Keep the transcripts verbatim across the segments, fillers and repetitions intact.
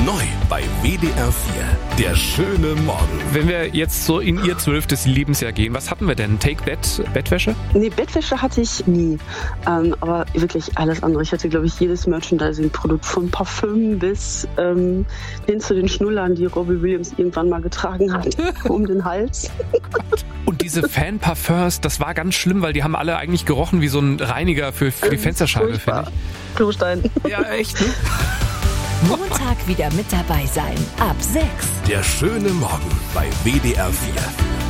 Neu bei W D R vier. Der schöne Morgen. Wenn wir jetzt so in Ihr zwölftes Lebensjahr gehen, was hatten wir denn? Take That, Bettwäsche? Nee, Bettwäsche hatte ich nie. Ähm, aber wirklich alles andere. Ich hatte, glaube ich, jedes Merchandising-Produkt von Parfüm bis ähm, hin zu den Schnullern, die Robbie Williams irgendwann mal getragen hat, um den Hals. Und diese Fan-Parfums, das war ganz schlimm, weil die haben alle eigentlich gerochen wie so ein Reiniger für, für die Fensterscheibe, finde ich. Klostein. Ja, echt, ne? Montag wieder mit dabei sein. Ab sechs. Der schöne Morgen bei W D R vier.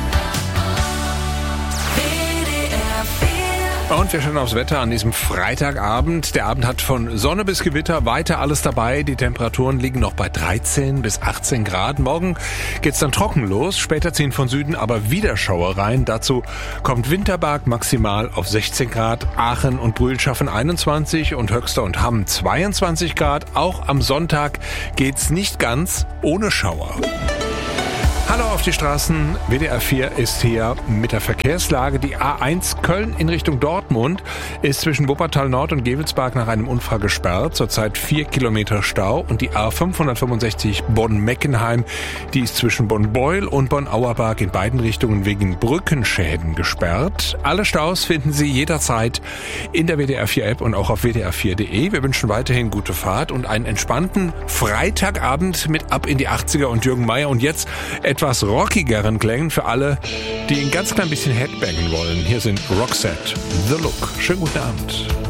Und wir schauen aufs Wetter an diesem Freitagabend. Der Abend hat von Sonne bis Gewitter weiter alles dabei. Die Temperaturen liegen noch bei dreizehn bis achtzehn Grad. Morgen geht's dann trocken los. Später ziehen von Süden aber wieder Schauer rein. Dazu kommt Winterberg maximal auf sechzehn Grad. Aachen und Brühl schaffen einundzwanzig und Höxter und Hamm zweiundzwanzig Grad. Auch am Sonntag geht's nicht ganz ohne Schauer. Hallo auf die Straßen. W D R vier ist hier mit der Verkehrslage. Die A eins Köln in Richtung Dortmund ist zwischen Wuppertal Nord und Gevelsberg nach einem Unfall gesperrt. Zurzeit vier Kilometer Stau. Und die A fünfhundertfünfundsechzig Bonn-Meckenheim, die ist zwischen Bonn-Beuel und Bonn-Auerbach in beiden Richtungen wegen Brückenschäden gesperrt. Alle Staus finden Sie jederzeit in der W D R vier App und auch auf w d r vier punkt de. Wir wünschen weiterhin gute Fahrt und einen entspannten Freitagabend mit Ab in die achtziger und Jürgen Meier. Und jetzt etwas rockigeren Klängen für alle, die ein ganz klein bisschen headbangen wollen. Hier sind Roxette, The Look. Schönen guten Abend.